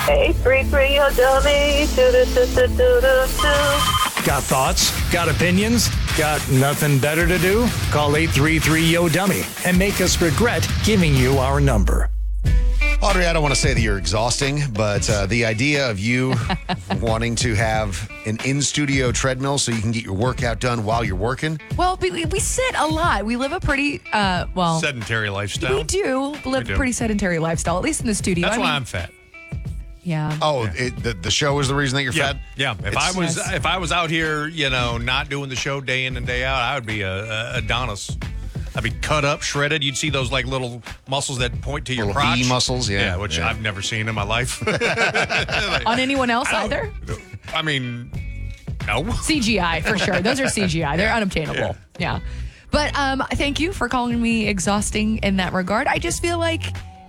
833, yo dummy. Got thoughts? Got opinions? Got nothing better to do? Call 833-YO-DUMMY and make us regret giving you our number. Audrey, I don't want to say that you're exhausting, but the idea of you wanting to have an in-studio treadmill so you can get your workout done while you're working. Well, we sit a lot. We live a pretty, sedentary lifestyle. We do live a pretty sedentary lifestyle, at least in the studio. That's why I'm fat. Yeah. Oh, the show is the reason that you're fat? Yeah. If I was out here, not doing the show day in and day out, I would be a Adonis. I'd be cut up, shredded. You'd see those like little muscles that point to your little crotch. V muscles, yeah. Which I've never seen in my life. On anyone else either? I mean, no. CGI, for sure. Those are CGI. They're unobtainable. Yeah. But thank you for calling me exhausting in that regard. I just feel like,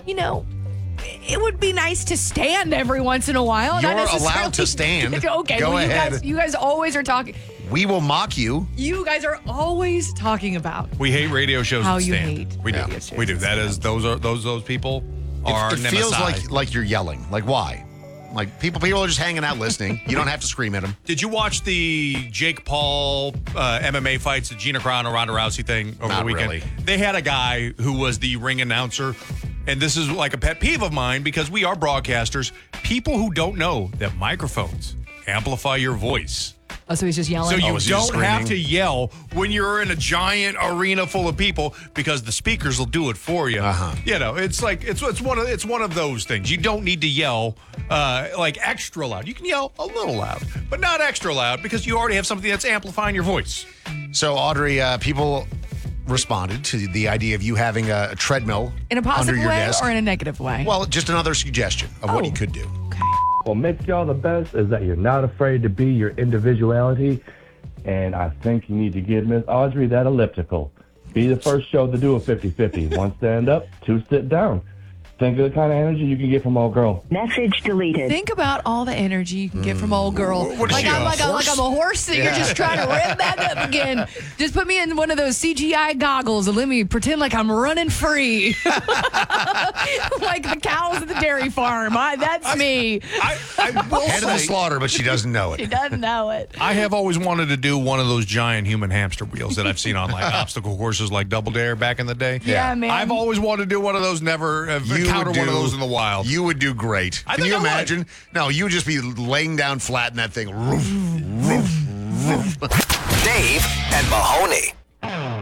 it would be nice to stand every once in a while. You're allowed to stand. Okay, Go ahead. You guys always are talking. We will mock you. You guys are always talking about We hate radio shows how that you stand. hate We do. radio shows We do. That is those people are It feels nemesis. like you're yelling. Like, why? Like, people are just hanging out listening. You don't have to scream at them. Did you watch the Jake Paul MMA fights, the Gina Carano, Ronda Rousey thing over Not the weekend? really. They had a guy who was the ring announcer, and this is like a pet peeve of mine because we are broadcasters. People who don't know that microphones amplify your voice. Oh, so he's just yelling? So you is he don't have screaming? to yell when you're in a giant arena full of people because the speakers will do it for you. Uh-huh. It's like it's one of those things. You don't need to yell like extra loud. You can yell a little loud, but not extra loud because you already have something that's amplifying your voice. So, Audrey, people responded to the idea of you having a treadmill in a positive under your way desk. or in a negative way? Well, just another suggestion of what you could do. What makes y'all the best is that you're not afraid to be your individuality. And I think you need to give Miss Audrey that elliptical. Be the first show to do a 50-50. One stand up, two sit down. Think of the kind of energy you can get from old girl. Message deleted. Think about all the energy you can get from old girl. What is she, a I'm horse? a horse that you're just trying to rip back up again. Just put me in one of those CGI goggles and let me pretend like I'm running free. Like the cows at the dairy farm. That's me. I will Head of the say, slaughter, but she doesn't know She it. doesn't know it. I have always wanted to do one of those giant human hamster wheels that I've seen on like obstacle courses like Double Dare back in the day. Yeah, man. I've always wanted to do one of those. Never encountered one of those in the wild. You would do great. I Can think you I would. imagine? No, you would just be laying down flat in that thing. Roof, roof, roof. Dave and Mahoney.